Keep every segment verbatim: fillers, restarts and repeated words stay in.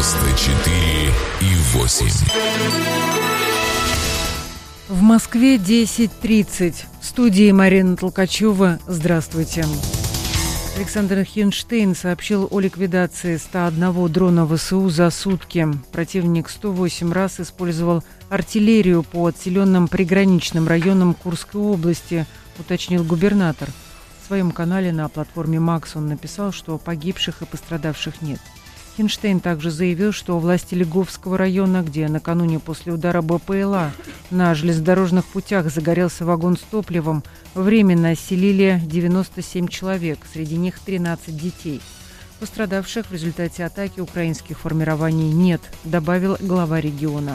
девяносто четыре и восемь. В Москве десять тридцать. В студии Марина Толкачева. Здравствуйте. Александр Хинштейн сообщил о ликвидации ста одного дрона ВСУ за сутки. Противник сто восемь раз использовал артиллерию по отселенным приграничным районам Курской области, уточнил губернатор. В своем канале на платформе Макс он написал, что погибших и пострадавших нет. Хинштейн также заявил, что власти Лиговского района, где накануне после удара БПЛА на железнодорожных путях загорелся вагон с топливом, временно осселили девяносто семь человек, среди них тринадцать детей. Пострадавших в результате атаки украинских формирований нет, добавил глава региона.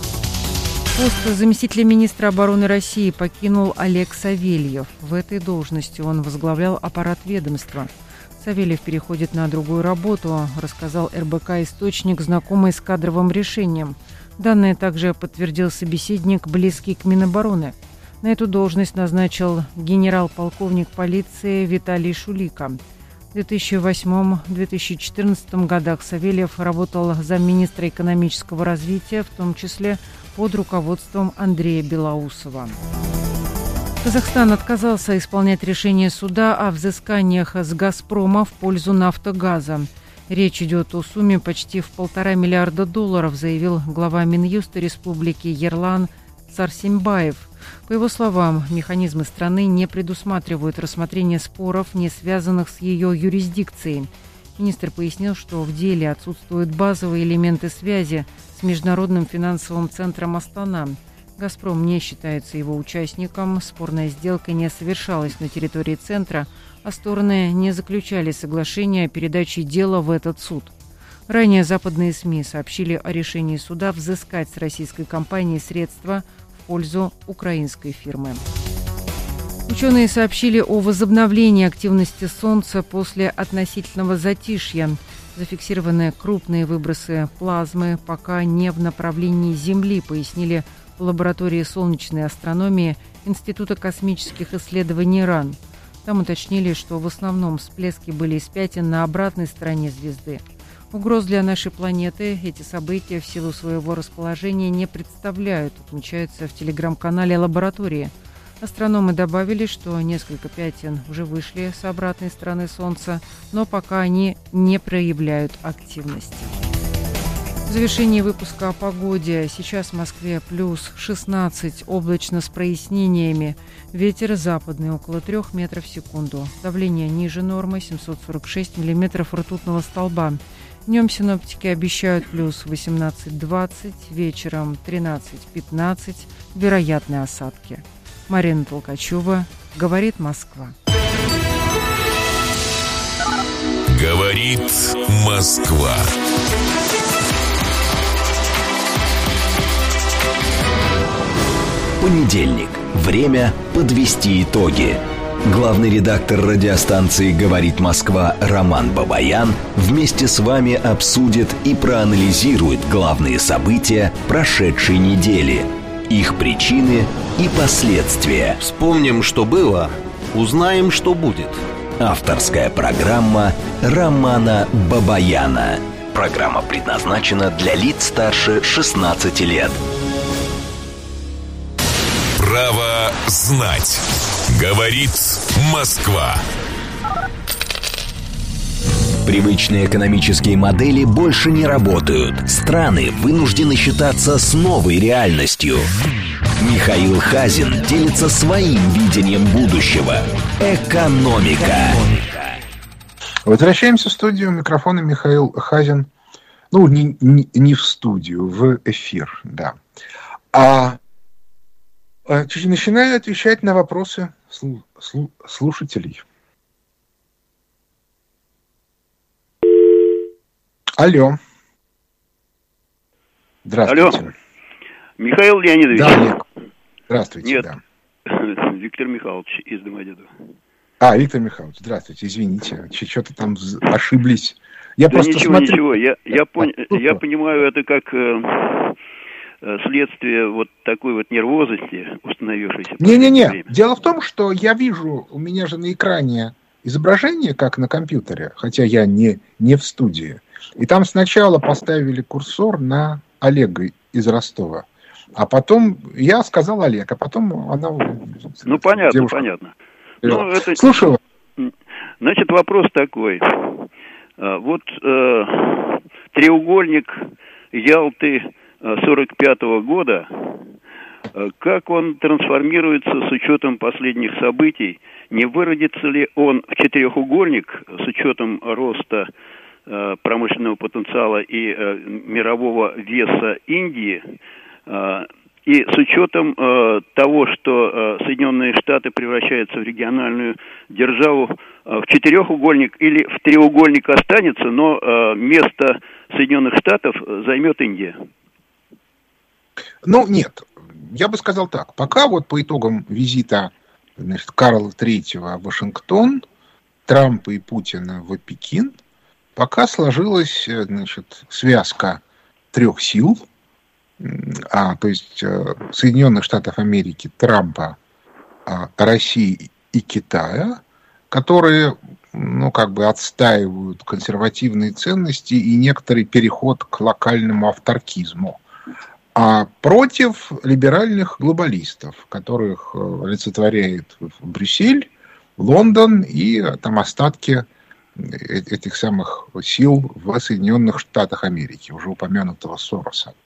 Пост заместителя министра обороны России покинул Олег Савельев. В этой должности он возглавлял аппарат ведомства. Савельев переходит на другую работу, рассказал эр бэ ка источник, знакомый с кадровым решением. Данное также подтвердил собеседник, близкий к Минобороны. На эту должность назначил генерал-полковник полиции Виталий Шулика. В две тысячи восьмом — две тысячи четырнадцатом годах Савельев работал замминистра экономического развития, в том числе под руководством Андрея Белоусова. Казахстан отказался исполнять решение суда о взысканиях с «Газпрома» в пользу «Нафтогаза». Речь идет о сумме почти в полтора миллиарда долларов, заявил глава Минюста республики Ерлан Сарсембаев. По его словам, механизмы страны не предусматривают рассмотрение споров, не связанных с ее юрисдикцией. Министр пояснил, что в деле отсутствуют базовые элементы связи с Международным финансовым центром Астана. «Газпром» не считается его участником, спорная сделка не совершалась на территории центра, а стороны не заключали соглашения о передаче дела в этот суд. Ранее западные СМИ сообщили о решении суда взыскать с российской компании средства в пользу украинской фирмы. Ученые сообщили о возобновлении активности Солнца после относительного затишья. Зафиксированы крупные выбросы плазмы, пока не в направлении Земли, пояснили в лаборатории солнечной астрономии Института космических исследований РАН. Там уточнили, что в основном всплески были из пятен на обратной стороне звезды. Угроз для нашей планеты эти события в силу своего расположения не представляют, отмечается в телеграм-канале лаборатории. Астрономы добавили, что несколько пятен уже вышли с обратной стороны Солнца, но пока они не проявляют активности. В завершении выпуска о погоде. Сейчас в Москве плюс шестнадцать, облачно с прояснениями. Ветер западный около трех метров в секунду. Давление ниже нормы семьсот сорок шесть миллиметров ртутного столба. Днем синоптики обещают плюс восемнадцать двадцать, вечером тринадцать пятнадцать, вероятны осадки. Марина Толкачева, говорит Москва. Говорит Москва. Понедельник. Время подвести итоги. Главный редактор радиостанции «Говорит Москва» Роман Бабаян вместе с вами обсудит и проанализирует главные события прошедшей недели, их причины и последствия. Вспомним, что было, узнаем, что будет. Авторская программа Романа Бабаяна. Программа предназначена для лиц старше шестнадцати лет. Право знать. Говорит Москва. Привычные экономические модели больше не работают. Страны вынуждены считаться с новой реальностью. Михаил Хазин делится своим видением будущего. Экономика. Возвращаемся в студию. Микрофон и Михаил Хазин. Ну, не, не, не в студию, в эфир, да. А начинаю отвечать на вопросы слу- слу- слушателей. Алло. Здравствуйте. Алло. Михаил Леонидович. Да, Олег. Здравствуйте. Нет. Да. Виктор Михайлович из Домодедова. А, Виктор Михайлович, здравствуйте, извините, что-то там ошиблись. Я да просто ничего, смотрю... ничего, я, я, пон... я понимаю это как э, следствие вот такой вот нервозности, установившейся. Не-не-не, дело в том, что я вижу, у меня же на экране изображение, как на компьютере, хотя я не, не в студии. И там сначала поставили курсор на Олега из Ростова. А потом я сказал Олег, а потом она... Ну, понятно, девушка... понятно. Ну, это... Слушаю. Значит, вопрос такой. Вот э, треугольник Ялты сорок пятого года, как он трансформируется с учетом последних событий? Не выродится ли он в четырехугольник с учетом роста э, промышленного потенциала и э, мирового веса Индии? Э, и с учетом э, того, что э, Соединенные Штаты превращаются в региональную державу, э, в четырехугольник или в треугольник останется, но э, место Соединенных Штатов займет Индия? Ну, нет. Я бы сказал так. Пока вот по итогам визита, значит, Карла Третьего в Вашингтон, Трампа и Путина в Пекин, пока сложилась, значит, связка трех сил, а, то есть Соединенных Штатов Америки, Трампа, России и Китая, которые, ну, как бы отстаивают консервативные ценности и некоторый переход к локальному авторкизму. А против либеральных глобалистов, которых олицетворяет Брюссель, Лондон и там остатки этих самых сил в Соединенных Штатах Америки, уже упомянутого Сороса.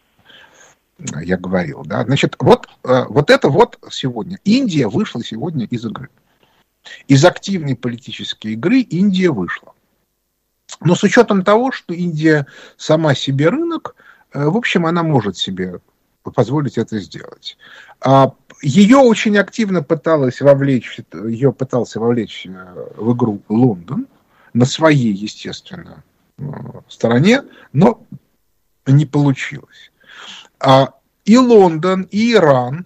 Я говорил, да. Значит, вот, вот это вот сегодня. Индия вышла сегодня из игры. Из активной политической игры Индия вышла. Но с учетом того, что Индия сама себе рынок, в общем, она может себе позволить это сделать. Ее очень активно пыталась вовлечь, ее пытался вовлечь в игру Лондон на своей, естественно, стороне, но не получилось. И Лондон, и Иран,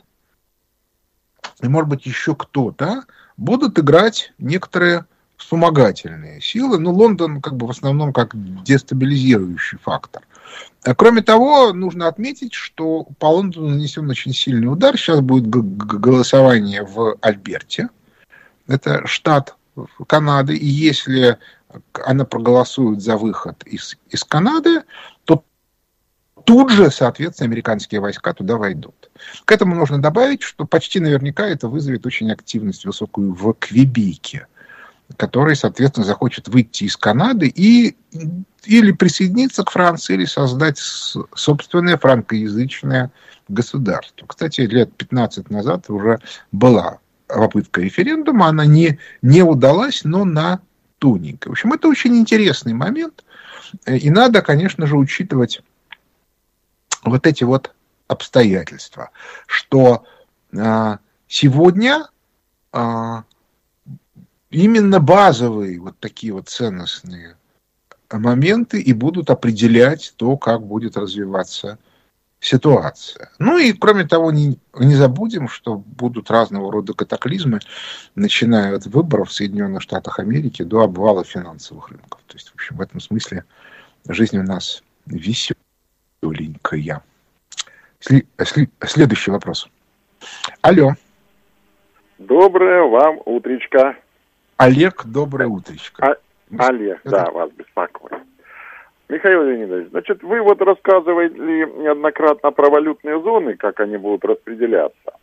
и, может быть, еще кто-то будут играть некоторые вспомогательные силы, но Лондон как бы в основном как дестабилизирующий фактор. Кроме того, нужно отметить, что по Лондону нанесен очень сильный удар. Сейчас будет голосование в Альберте. Это штат Канады. И если она проголосует за выход из, из Канады, то тут же, соответственно, американские войска туда войдут. К этому нужно добавить, что почти наверняка это вызовет очень активность высокую в Квебеке, который, соответственно, захочет выйти из Канады и или присоединиться к Франции, или создать собственное франкоязычное государство. Кстати, лет пятнадцать назад уже была попытка референдума, она не, не удалась, но на тоненько. В общем, это очень интересный момент, и надо, конечно же, учитывать вот эти вот обстоятельства, что а, сегодня а, именно базовые вот такие вот ценностные моменты и будут определять то, как будет развиваться ситуация. Ну и, кроме того, не, не забудем, что будут разного рода катаклизмы, начиная от выборов в Соединенных Штатах Америки до обвала финансовых рынков. То есть, в общем, в этом смысле жизнь у нас веселенькая. Сли, сли, следующий вопрос. Алло. Доброе вам утречко. Олег, доброе утречко. А, Олег, да, вас беспокоит. Михаил Леонидович, значит, вы вот рассказывали неоднократно про валютные зоны, как они будут распределяться.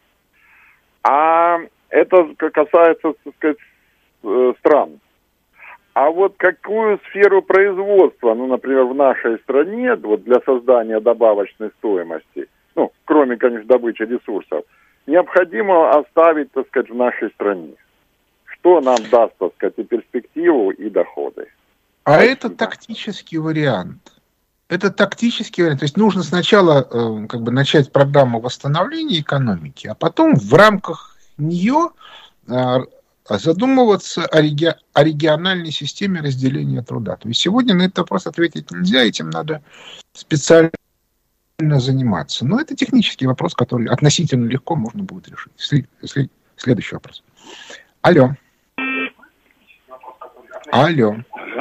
А это касается, так сказать, стран. А вот какую сферу производства, ну, например, в нашей стране, вот для создания добавочной стоимости, ну, кроме, конечно, добычи ресурсов, необходимо оставить, так сказать, в нашей стране? Что нам даст, так сказать, и перспективу, и доходы? А Спасибо. Это тактический вариант. Это тактический вариант. То есть нужно сначала э, как бы начать программу восстановления экономики, а потом в рамках нее э, задумываться о, реги... о региональной системе разделения труда. То есть сегодня на этот вопрос ответить нельзя, этим надо специально заниматься. Но это технический вопрос, который относительно легко можно будет решить. След... След... Следующий вопрос. Алло. Алло.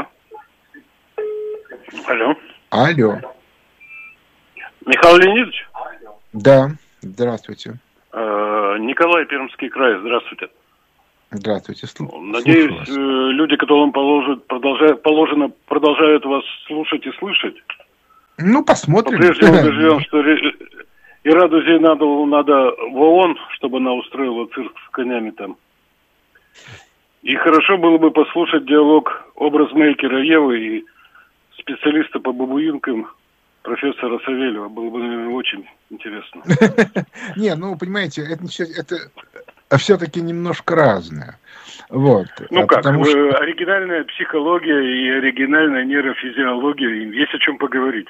Алло. Алло. Михаил Леонидович? Да, здравствуйте. Э, Николай, Пермский край, здравствуйте. Здравствуйте. Слу... Надеюсь, люди, которым положат, продолжают, положено, продолжают вас слушать и слышать. Ну, посмотрим. По-прежнему убежден, что и Раду Зейнадову надо в ООН, чтобы она устроила цирк с конями там. И хорошо было бы послушать диалог образмейкера Евы и специалиста по бабуинкам профессора Савельева. Было бы, наверное, очень интересно. Не, ну, понимаете, это все-таки немножко разное. Вот. Ну как, оригинальная психология и оригинальная нейрофизиология, им есть о чем поговорить.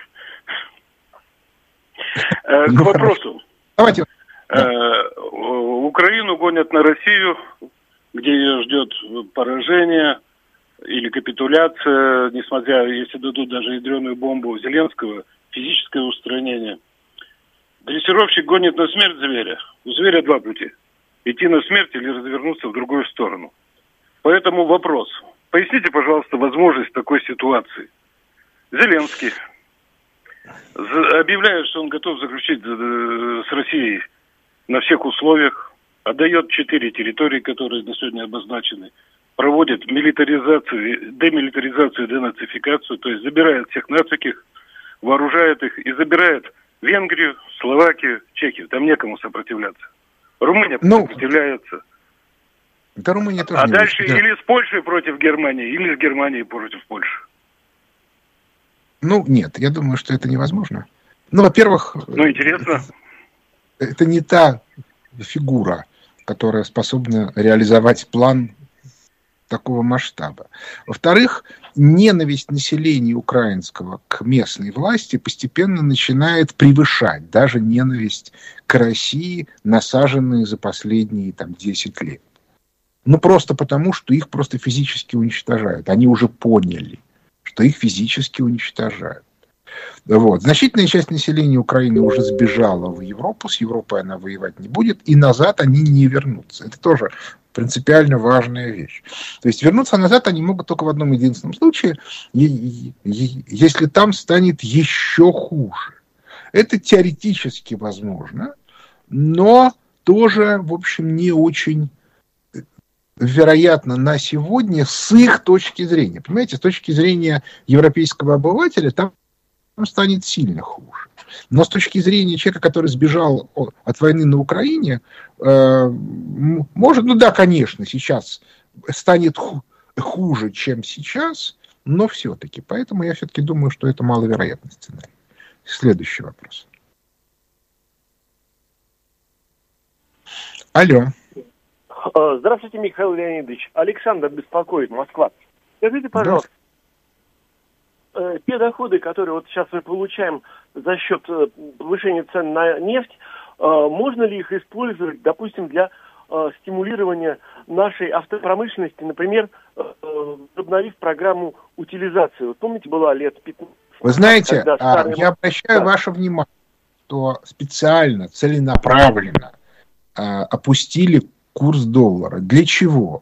К вопросу. Давайте. Украину гонят на Россию, где ее ждет поражение или капитуляция, несмотря, если дадут даже ядреную бомбу Зеленского, физическое устранение. Дрессировщик гонит на смерть зверя. У зверя два пути. Идти на смерть или развернуться в другую сторону. Поэтому вопрос. Поясните, пожалуйста, возможность такой ситуации. Зеленский объявляет, что он готов заключить с Россией на всех условиях, отдает четыре территории, которые на сегодня обозначены, проводит милитаризацию, демилитаризацию, денацификацию, то есть забирает всех нациких, вооружает их и забирает Венгрию, Словакию, Чехию. Там некому сопротивляться. Румыния ну, сопротивляется. Да, Румыния тоже а не дальше будет, да. Или с Польшей против Германии, или с Германией против Польши. Ну, нет, я думаю, что это невозможно. Ну, во-первых... Ну, интересно. Это не та фигура, которая способна реализовать план такого масштаба. Во-вторых, ненависть населения украинского к местной власти постепенно начинает превышать даже ненависть к России, насаженную за последние там, десять лет. Ну, просто потому, что их просто физически уничтожают. Они уже поняли, что их физически уничтожают. Вот. Значительная часть населения Украины уже сбежала в Европу, с Европой она воевать не будет, и назад они не вернутся. Это тоже принципиально важная вещь. То есть вернуться назад они могут только в одном единственном случае, если там станет еще хуже. Это теоретически возможно, но тоже, в общем, не очень вероятно на сегодня с их точки зрения. Понимаете, с точки зрения европейского обывателя там станет сильно хуже. Но с точки зрения человека, который сбежал от войны на Украине, э, может, ну да, конечно, сейчас станет хуже, чем сейчас, но все-таки. Поэтому я все-таки думаю, что это маловероятный сценарий. Следующий вопрос. Алло. Здравствуйте, Михаил Леонидович. Александр беспокоит, Москва. Скажите, пожалуйста, да. те доходы, которые вот сейчас мы получаем за счет повышения цен на нефть, можно ли их использовать, допустим, для стимулирования нашей автопромышленности, например, обновив программу утилизации? Вот помните, была лет пятнадцать. Вы знаете, старые... я обращаю да. ваше внимание, что специально, целенаправленно опустили курс доллара. Для чего?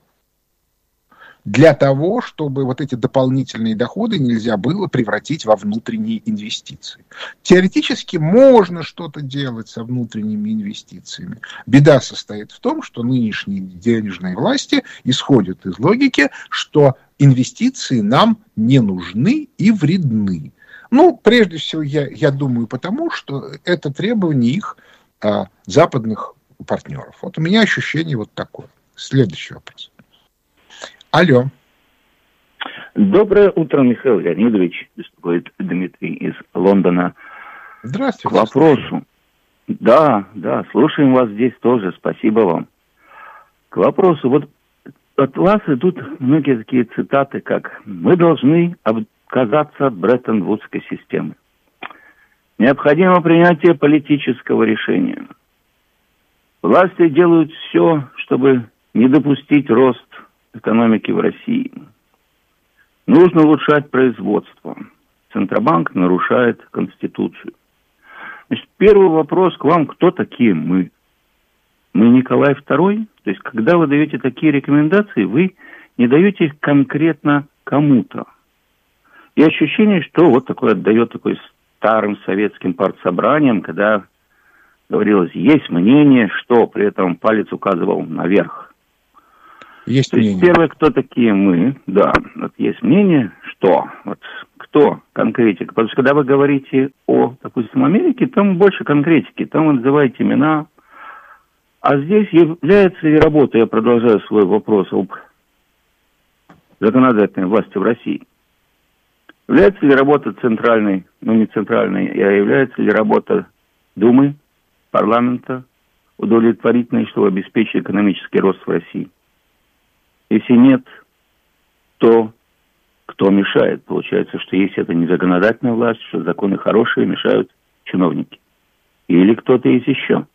Для того, чтобы вот эти дополнительные доходы нельзя было превратить во внутренние инвестиции. Теоретически можно что-то делать со внутренними инвестициями. Беда состоит в том, что нынешние денежные власти исходят из логики, что инвестиции нам не нужны и вредны. Ну, прежде всего, я, я думаю, потому что это требование их а, западных партнеров. Вот у меня ощущение вот такое. Следующий вопрос. Алло. Доброе утро, Михаил Леонидович. Беспокоит Дмитрий из Лондона. Здравствуйте. К вопросу. Да, да, слушаем вас здесь тоже. Спасибо вам. К вопросу. Вот от вас идут многие такие цитаты, как «Мы должны отказаться от Бреттон-Вудской системы. Необходимо принятие политического решения. Власти делают все, чтобы не допустить рост экономики в России. Нужно улучшать производство. Центробанк нарушает Конституцию». Значит, первый вопрос к вам: кто такие мы? Мы Николай второй? То есть, когда вы даете такие рекомендации, вы не даете их конкретно кому-то. И ощущение, что вот такое отдает такой старым советским партсобраниям, когда говорилось, есть мнение, что при этом палец указывал наверх. Есть То есть, первое, кто такие мы, да, вот есть мнение, что, вот, кто конкретика, потому что когда вы говорите о, допустим, Америке, там больше конкретики, там вы называете имена, а здесь является ли работа, я продолжаю свой вопрос об законодательной власти в России, является ли работа центральной, ну не центральной, а является ли работа Думы, парламента удовлетворительной, чтобы обеспечить экономический рост в России? Если нет, то кто мешает? Получается, что если это не законодательная власть, что законы хорошие, мешают чиновники. Или кто-то есть еще.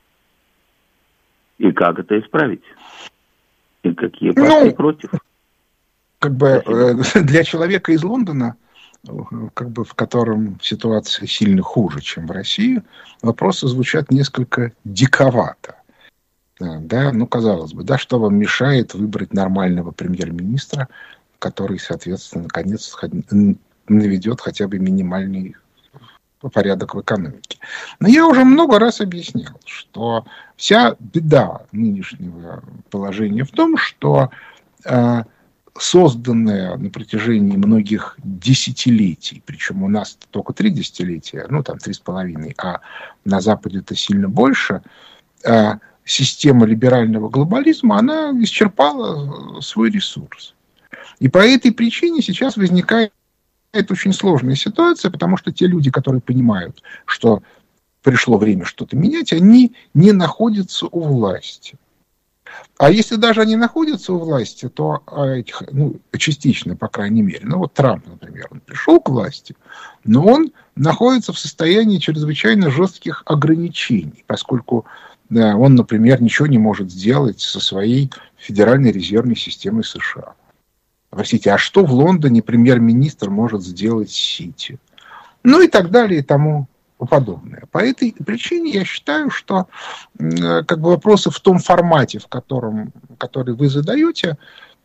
И как это исправить? И какие партии ну, против? Как бы Спасибо. Для человека из Лондона, как бы в котором ситуация сильно хуже, чем в России, вопросы звучат несколько диковато. Да, ну, казалось бы, да, что вам мешает выбрать нормального премьер-министра, который, соответственно, наконец наведет хотя бы минимальный порядок в экономике. Но я уже много раз объяснял, что вся беда нынешнего положения в том, что э, созданная на протяжении многих десятилетий, причем у нас только три десятилетия, ну, там, три с половиной, а на Западе это сильно больше, э, система либерального глобализма, она исчерпала свой ресурс. И по этой причине сейчас возникает очень сложная ситуация, потому что те люди, которые понимают, что пришло время что-то менять, они не находятся у власти. А если даже они находятся у власти, то этих, ну, частично, по крайней мере, ну вот Трамп, например, он пришел к власти, но он находится в состоянии чрезвычайно жестких ограничений, поскольку да, он, например, ничего не может сделать со своей Федеральной резервной системой США. Простите, а что в Лондоне премьер-министр может сделать с Сити? Ну и так далее и тому подобное. По этой причине я считаю, что как бы вопросы в том формате, в котором, который вы задаете,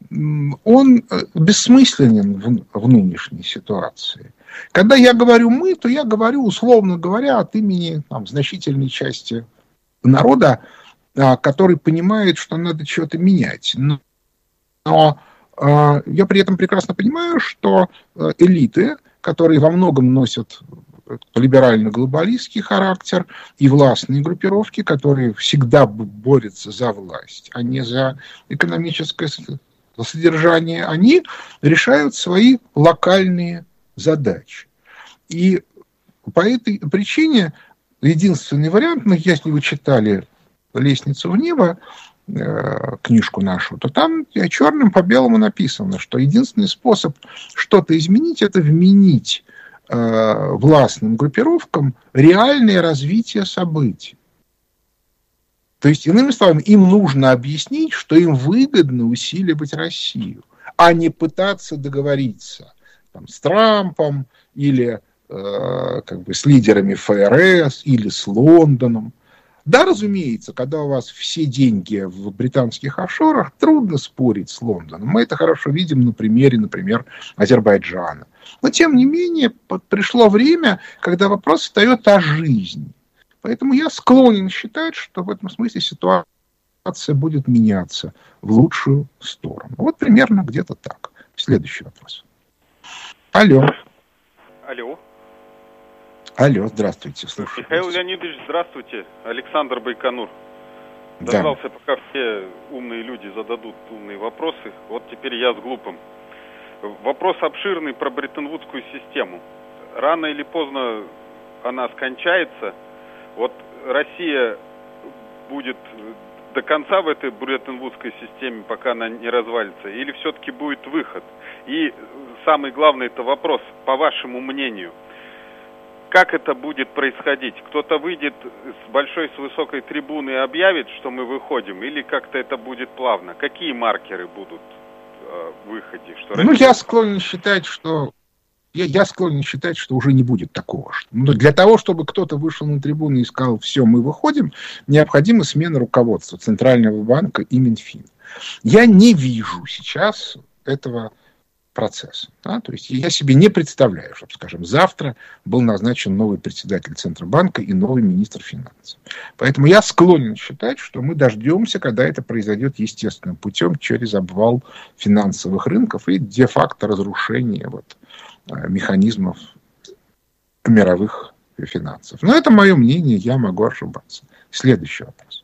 он бессмысленен в, в нынешней ситуации. Когда я говорю «мы», то я говорю, условно говоря, от имени там, значительной части народа, который понимает, что надо что-то менять. Но, но я при этом прекрасно понимаю, что элиты, которые во многом носят либерально-глобалистский характер, и властные группировки, которые всегда борются за власть, а не за экономическое содержание, они решают свои локальные задачи. И по этой причине единственный вариант, ну, если вы читали «Лестницу в небо», э, книжку нашу, то там черным по белому написано, что единственный способ что-то изменить – это вменить э, властным группировкам реальное развитие событий. То есть, иными словами, им нужно объяснить, что им выгодно усиливать Россию, а не пытаться договориться там, с Трампом или как бы с лидерами ФРС или с Лондоном. Да, разумеется, когда у вас все деньги в британских офшорах, трудно спорить с Лондоном. Мы это хорошо видим на примере, например, Азербайджана. Но, тем не менее, пришло время, когда вопрос встает о жизни. Поэтому я склонен считать, что в этом смысле ситуация будет меняться в лучшую сторону. Вот примерно где-то так. Следующий вопрос. Алло. Алло. Алло, здравствуйте, слушаю. Михаил Леонидович, здравствуйте. Александр Байконур. Дождался, да. Пока все умные люди зададут умные вопросы. Вот теперь я с глупым. Вопрос обширный про Бреттон-Вудскую систему. Рано или поздно она скончается. Вот Россия будет до конца в этой Бреттон-Вудской системе, пока она не развалится, или все-таки будет выход? И самый главный это вопрос, по вашему мнению, как это будет происходить? Кто-то выйдет с большой, с высокой трибуны и объявит, что мы выходим, или как-то это будет плавно? Какие маркеры будут э, в выходе? Что ну, я склонен считать, что я, я склонен считать, что уже не будет такого. Но для того, чтобы кто-то вышел на трибуну и сказал, все, мы выходим, необходима смена руководства Центрального банка и Минфина. Я не вижу сейчас этого процесса. Да? То есть я себе не представляю, чтобы, скажем, завтра был назначен новый председатель Центробанка и новый министр финансов. Поэтому я склонен считать, что мы дождемся, когда это произойдет естественным путем через обвал финансовых рынков и де-факто разрушение вот, механизмов мировых финансов. Но это мое мнение, я могу ошибаться. Следующий вопрос.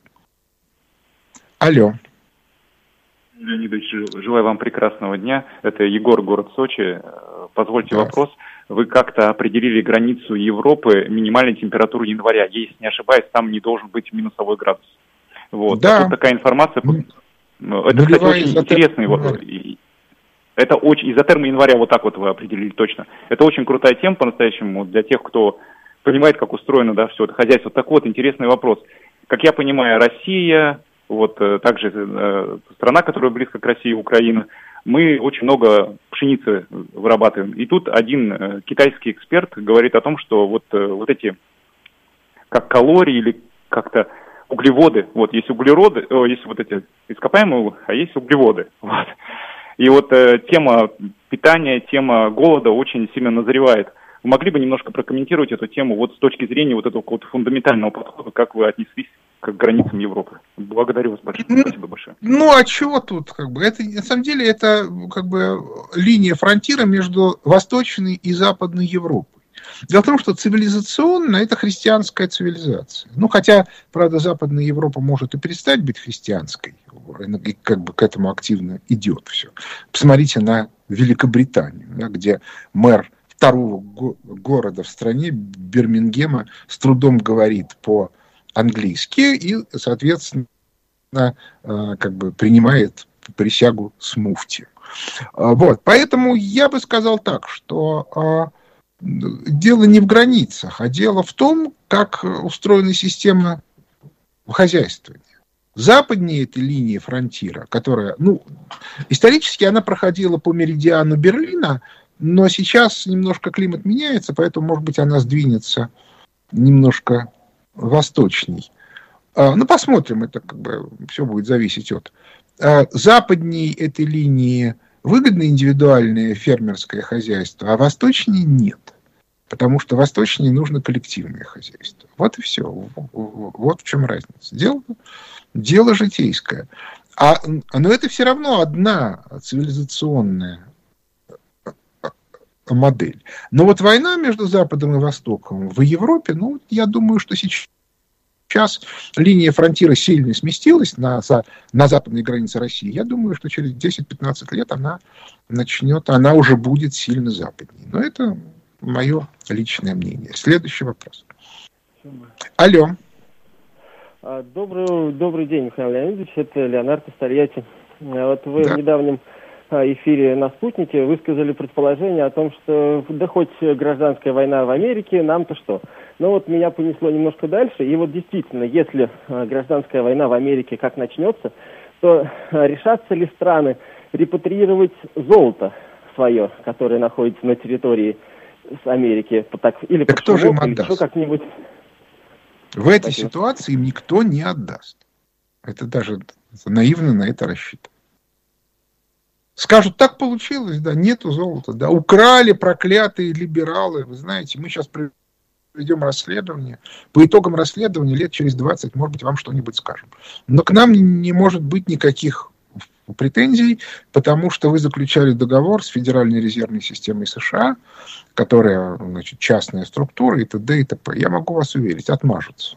Алло. Леонидович, желаю вам прекрасного дня. Это Егор, город Сочи. Позвольте да. вопрос. Вы как-то определили границу Европы минимальной температуры января. Если не ошибаюсь, там не должен быть минусовой градус. Вот. Да. Тут такая информация. Это, Нулевая кстати, очень изотер... интересный вопрос. Это очень... Изотерма января, вот так вот вы определили точно. Это очень крутая тема по-настоящему для тех, кто понимает, как устроено да, все это хозяйство. Так вот, интересный вопрос. Как я понимаю, Россия... Вот также э, страна, которая близко к России, Украина, мы очень много пшеницы вырабатываем. И тут один э, китайский эксперт говорит о том, что вот, э, вот эти, как калории или как-то углеводы, вот есть углероды, о, есть вот эти ископаемые, а есть углеводы. Вот. И вот э, тема питания, тема голода очень сильно назревает. Вы могли бы немножко прокомментировать эту тему вот с точки зрения вот этого какого-то фундаментального подхода, как вы отнеслись к границам Европы? Благодарю вас большое. Ну, спасибо большое. Ну, а чего тут? Как бы, это, на самом деле, это как бы линия фронтира между Восточной и Западной Европой. Дело в том, что цивилизационно это христианская цивилизация. Ну, хотя, правда, Западная Европа может и перестать быть христианской, и как бы к этому активно идет все. Посмотрите на Великобританию, да, где мэр второго го- города в стране, Бирмингема, с трудом говорит по-английски и, соответственно, как бы принимает присягу с муфти. Вот. Поэтому я бы сказал так, что дело не в границах, а дело в том, как устроена система хозяйствования. Западнее этой линии фронтира, которая, ну, исторически она проходила по меридиану Берлина, но сейчас немножко климат меняется, поэтому, может быть, она сдвинется немножко восточней. Ну, посмотрим, это как бы все будет зависеть от. Западней этой линии выгодно индивидуальное фермерское хозяйство, а восточней нет. Потому что восточнее нужно коллективное хозяйство. Вот и все. Вот в чем разница. Дело, дело житейское. А, но это все равно одна цивилизационная модель. Но вот война между Западом и Востоком в Европе, ну, я думаю, что сейчас Сейчас линия фронтира сильно сместилась на, на западной границе России. Я думаю, что через десять-пятнадцать лет она начнет, она уже будет сильно западнее. Но это мое личное мнение. Следующий вопрос. Алло. Добрый, добрый день, Михаил Леонидович. Это Леонард из Тольятти. Вот вы да. в недавнем эфире на «Спутнике» высказали предположение о том, что да хоть гражданская война в Америке, нам-то что? Но вот меня понесло немножко дальше, и вот действительно, если гражданская война в Америке как начнется, то решатся ли страны репатриировать золото свое, которое находится на территории Америки, так, или так кто же им отдаст? Еще как-нибудь. В этой Спасибо. Ситуации им никто не отдаст. Это даже наивно на это рассчитывать. Скажут, так получилось, да, нету золота, да, украли проклятые либералы, вы знаете, мы сейчас проведем расследование, по итогам расследования лет через двадцать, может быть, вам что-нибудь скажем. Но к нам не может быть никаких претензий, потому что вы заключали договор с Федеральной резервной системой США, которая, значит, частная структура и т.д. и т.п. Я могу вас уверить, отмажутся.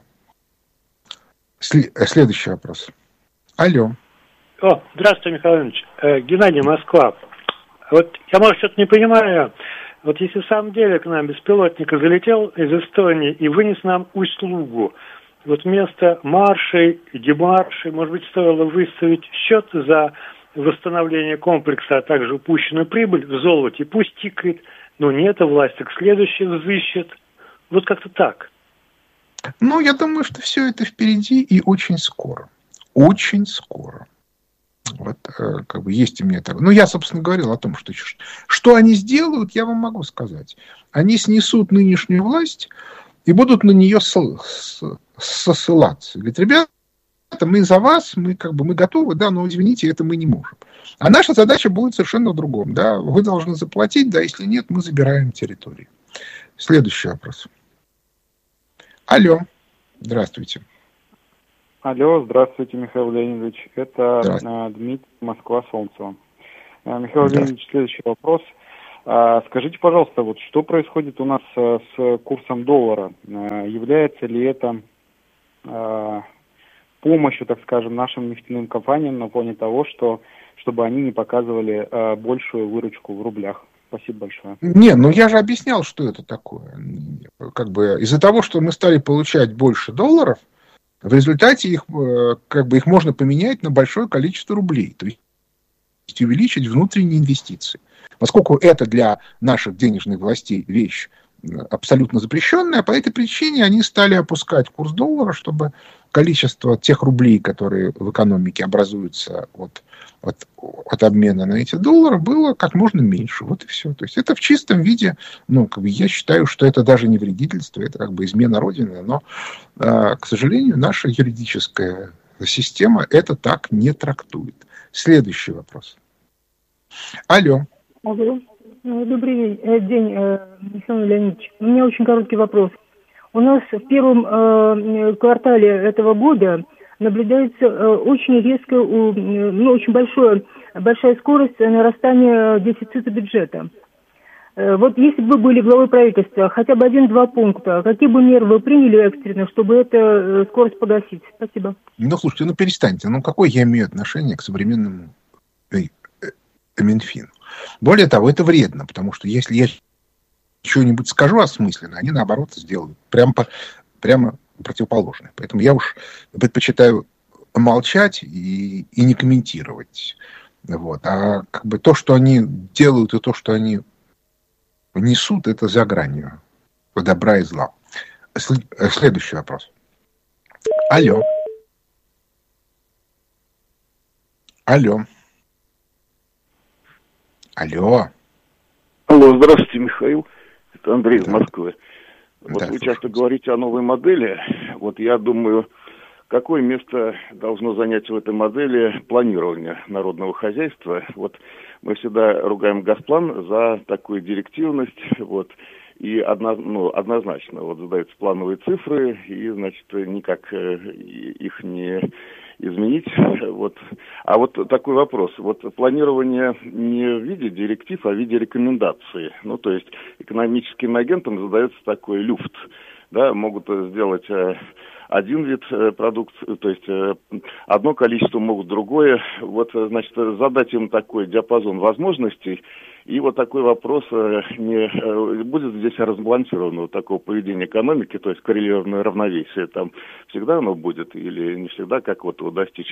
Следующий вопрос. Алло. О, здравствуйте, Михаил Иванович. Э, Геннадий, Москва. Вот я, может, что-то не понимаю. Вот если в самом деле к нам беспилотник залетел из Эстонии и вынес нам услугу, вот вместо маршей, демаршей, может быть, стоило выставить счет за восстановление комплекса, а также упущенную прибыль в золоте. Пусть тикает, но нет, а власть так следующее взыщет. Вот как-то так. Ну, я думаю, что все это впереди и очень скоро. Очень скоро. Вот, как бы есть у меня так. Ну, я, собственно, говорил о том, что что они сделают, я вам могу сказать. Они снесут нынешнюю власть и будут на нее ссылаться. Говорит, ребята, мы за вас, мы как бы мы готовы, да, но извините, это мы не можем. А наша задача будет совершенно в другом, да, вы должны заплатить, да, если нет, мы забираем территорию. Следующий вопрос. Алло, здравствуйте. Алло, здравствуйте, Михаил Леонидович. Это Дмитрий, Москва, Солнцево. Михаил Леонидович, следующий вопрос. Скажите, пожалуйста, вот что происходит у нас с курсом доллара? Является ли это помощью, так скажем, нашим нефтяным компаниям на фоне того, что чтобы они не показывали большую выручку в рублях? Спасибо большое. Не, ну я же объяснял, что это такое. Как бы из-за того, что мы стали получать больше долларов, в результате их, как бы, их можно поменять на большое количество рублей, то есть увеличить внутренние инвестиции. Поскольку это для наших денежных властей вещь абсолютно запрещенная, по этой причине они стали опускать курс доллара, чтобы количество тех рублей, которые в экономике образуются от, от, от обмена на эти доллары, было как можно меньше. Вот и все. То есть это в чистом виде, ну, как бы я считаю, что это даже не вредительство, это как бы измена Родины, но, э, к сожалению, наша юридическая система это так не трактует. Следующий вопрос. Алло. Алло. Добрый день, Михаил Леонидович. У меня очень короткий вопрос. У нас в первом э, квартале этого года наблюдается э, очень резкая, э, ну, очень большое, большая скорость нарастания дефицита бюджета. Э, вот если бы вы были главой правительства, хотя бы один-два пункта, какие бы меры вы приняли экстренно, чтобы эту э, скорость погасить? Спасибо. Ну, слушайте, ну перестаньте. Ну, какое я имею отношение к современному э, э, Минфину? Более того, это вредно, потому что если я что-нибудь скажу осмысленно, они, наоборот, сделают прямо, прямо противоположное. Поэтому я уж предпочитаю молчать и, и не комментировать. Вот. А как бы то, что они делают, и то, что они несут, это за гранью добра и зла. Следующий вопрос. Алло. Алло. Алло. Алло, здравствуйте, Михаил. Это Андрей из Москвы. Вот Да, вы часто говорите о новой модели. Вот я думаю, какое место должно занять в этой модели планирование народного хозяйства? Вот мы всегда ругаем Госплан за такую директивность, вот, и одно, ну, однозначно вот задаются плановые цифры, и, значит, никак их не изменить. Вот. А вот такой вопрос. Вот планирование не в виде директив, а в виде рекомендаций. Ну, то есть экономическим агентам задается такой люфт. Да, могут сделать один вид продукции, то есть одно количество, могут другое. Вот, значит, задать им такой диапазон возможностей. И вот такой вопрос, не будет здесь разбалансированного такого поведения экономики, то есть коррелированное равновесие, там всегда оно будет или не всегда, как вот его достичь?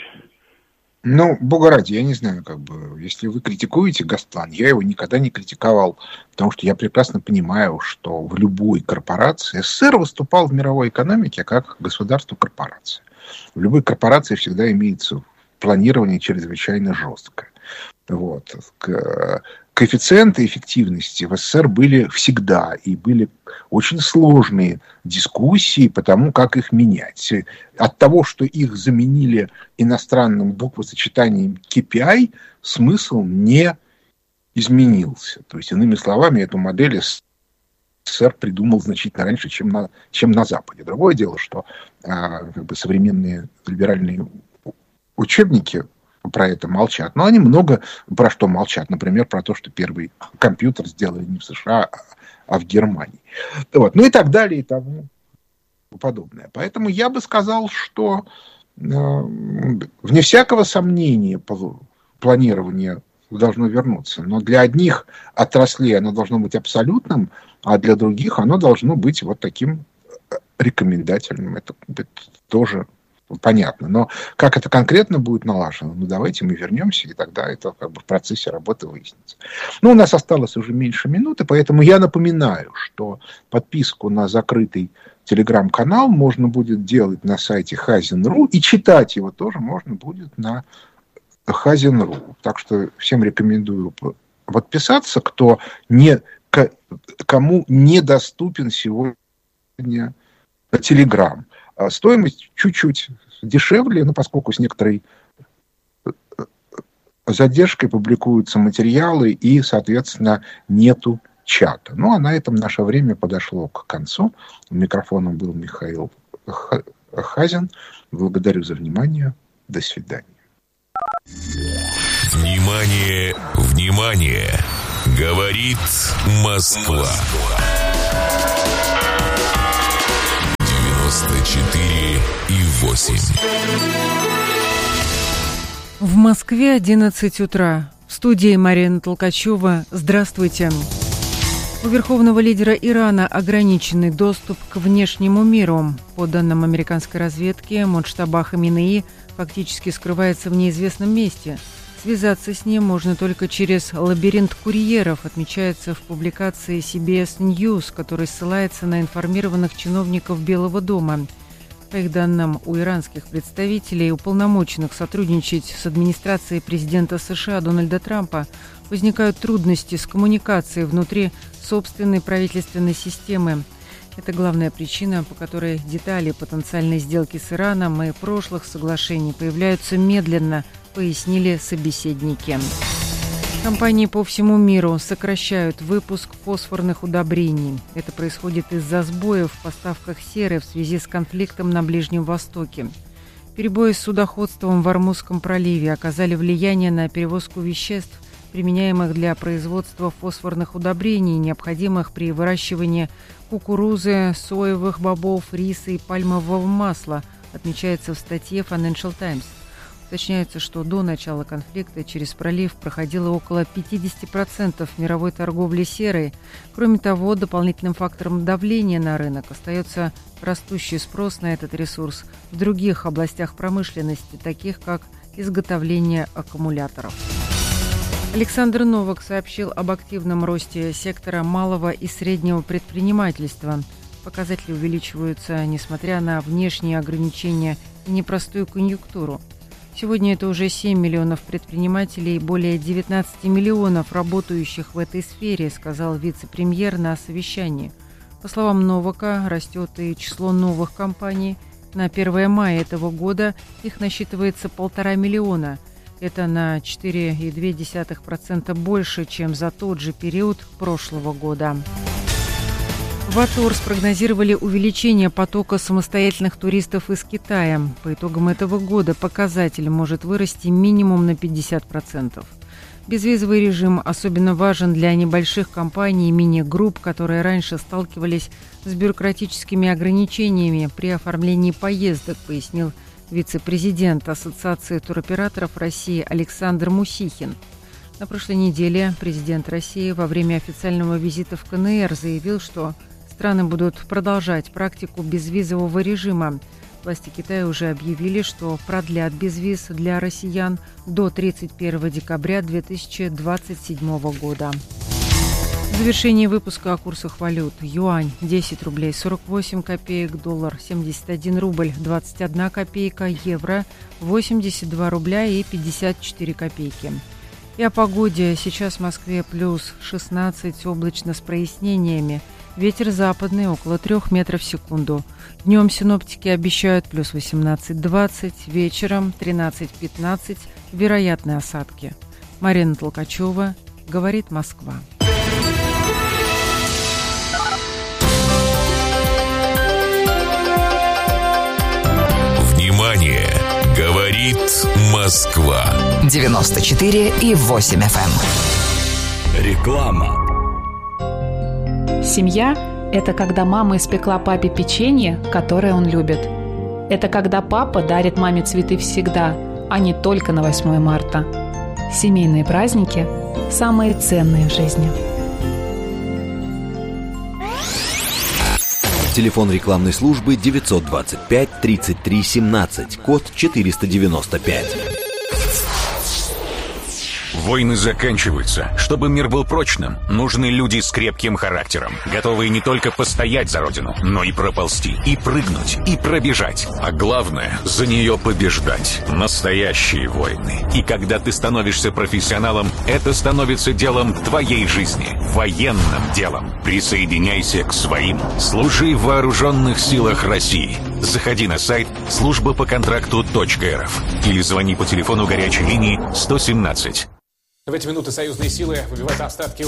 Ну, бога ради, я не знаю, как бы, если вы критикуете Госплан, я его никогда не критиковал, потому что я прекрасно понимаю, что в любой корпорации СССР выступал в мировой экономике как государство-корпорация. В любой корпорации всегда имеется планирование чрезвычайно жесткое. Вот. Коэффициенты эффективности в СССР были всегда, и были очень сложные дискуссии по тому, как их менять. От того, что их заменили иностранным буквосочетанием кей пи ай, смысл не изменился. То есть, иными словами, эту модель СССР придумал значительно раньше, чем на, чем на Западе. Другое дело, что а, как бы современные либеральные учебники про это молчат. Но они много про что молчат. Например, про то, что первый компьютер сделали не в США, а в Германии. Вот. Ну и так далее, и тому подобное. Поэтому я бы сказал, что э, вне всякого сомнения планирование должно вернуться. Но для одних отраслей оно должно быть абсолютным, а для других оно должно быть вот таким рекомендательным. Это, это тоже понятно. Но как это конкретно будет налажено, ну давайте мы вернемся, и тогда это как бы в процессе работы выяснится. Ну, у нас осталось уже меньше минуты, поэтому я напоминаю, что подписку на закрытый телеграм-канал можно будет делать на сайте хазин точка ру, и читать его тоже можно будет на хазин точка ру. Так что всем рекомендую подписаться, кто не, кому недоступен сегодня телеграм. Стоимость чуть-чуть дешевле, но поскольку с некоторой задержкой публикуются материалы и, соответственно, нету чата. Ну, а на этом наше время подошло к концу. Микрофоном был Михаил Хазин. Благодарю за внимание. До свидания. Внимание, внимание! Говорит Москва. девяносто четыре и восемь. В Москве одиннадцать утра. В студии Марина Толкачева. Здравствуйте. У верховного лидера Ирана ограниченный доступ к внешнему миру. По данным американской разведки, Муджтаба Хаминеи фактически скрывается в неизвестном месте. Связаться с ним можно только через лабиринт курьеров, отмечается в публикации си би эс News, который ссылается на информированных чиновников Белого дома. По их данным, у иранских представителей, уполномоченных сотрудничать с администрацией президента США Дональда Трампа, возникают трудности с коммуникацией внутри собственной правительственной системы. Это главная причина, по которой детали потенциальной сделки с Ираном и прошлых соглашений появляются медленно, пояснили собеседники. Компании по всему миру сокращают выпуск фосфорных удобрений. Это происходит из-за сбоев в поставках серы в связи с конфликтом на Ближнем Востоке. Перебои с судоходством в Ормузском проливе оказали влияние на перевозку веществ, применяемых для производства фосфорных удобрений, необходимых при выращивании кукурузы, соевых бобов, риса и пальмового масла, отмечается в статье Financial Times. Уточняется, что до начала конфликта через пролив проходило около пятьдесят процентов мировой торговли серой. Кроме того, дополнительным фактором давления на рынок остается растущий спрос на этот ресурс в других областях промышленности, таких как изготовление аккумуляторов. Александр Новак сообщил об активном росте сектора малого и среднего предпринимательства. Показатели увеличиваются, несмотря на внешние ограничения и непростую конъюнктуру. Сегодня это уже семь миллионов предпринимателей и более девятнадцать миллионов работающих в этой сфере, сказал вице-премьер на совещании. По словам Новака, растет и число новых компаний. На первое мая этого года их насчитывается полтора миллиона. Это на четыре целых две десятых процента больше, чем за тот же период прошлого года. В АТОР спрогнозировали увеличение потока самостоятельных туристов из Китая. По итогам этого года показатель может вырасти минимум на пятьдесят процентов. Безвизовый режим особенно важен для небольших компаний и мини-групп, которые раньше сталкивались с бюрократическими ограничениями при оформлении поездок, пояснил вице-президент Ассоциации туроператоров России Александр Мусихин. На прошлой неделе президент России во время официального визита в ка эн эр заявил, что страны будут продолжать практику безвизового режима. Власти Китая уже объявили, что продлят безвиз для россиян до тридцать первого декабря две тысячи двадцать седьмого года. В завершении выпуска о курсах валют. Юань – десять рублей сорок восемь копеек, доллар – семьдесят один рубль двадцать одна копейка, евро – восемьдесят два рубля и пятьдесят четыре копейки. И о погоде. Сейчас в Москве плюс шестнадцать, облачно с прояснениями. Ветер западный около трех метров в секунду. Днем синоптики обещают плюс восемнадцать двадцать, вечером тринадцать пятнадцать, вероятны осадки. Марина Толкачева, говорит Москва. Внимание! Говорит Москва. девяносто четыре и восемь эф эм. Реклама. Семья – это когда мама испекла папе печенье, которое он любит. Это когда папа дарит маме цветы всегда, а не только на восьмое марта. Семейные праздники – самые ценные в жизни. Телефон рекламной службы девятьсот двадцать пять тридцать три семнадцать, код четыреста девяносто пять. Войны заканчиваются. Чтобы мир был прочным, нужны люди с крепким характером, готовые не только постоять за родину, но и проползти, и прыгнуть, и пробежать. А главное, за нее побеждать. Настоящие войны. И когда ты становишься профессионалом, это становится делом твоей жизни. Военным делом. Присоединяйся к своим. Служи в вооруженных силах России. Заходи на сайт служба по контракту точка эр эф или звони по телефону горячей линии сто семнадцать. В эти минуты союзные силы выбивают остатки